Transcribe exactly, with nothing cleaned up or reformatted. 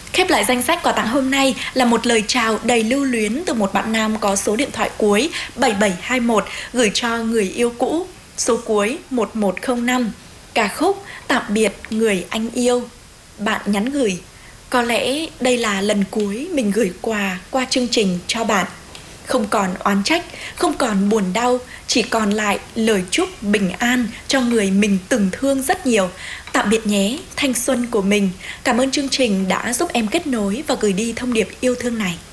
Khép lại danh sách quà tặng hôm nay là một lời chào đầy lưu luyến từ một bạn nam có số điện thoại cuối bảy bảy hai mốt gửi cho người yêu cũ, số cuối một một không năm. Ca khúc Tạm biệt người anh yêu. Bạn nhắn gửi: có lẽ đây là lần cuối mình gửi quà qua chương trình cho bạn. Không còn oán trách, không còn buồn đau, chỉ còn lại lời chúc bình an cho người mình từng thương rất nhiều. Tạm biệt nhé, thanh xuân của mình. Cảm ơn chương trình đã giúp em kết nối và gửi đi thông điệp yêu thương này.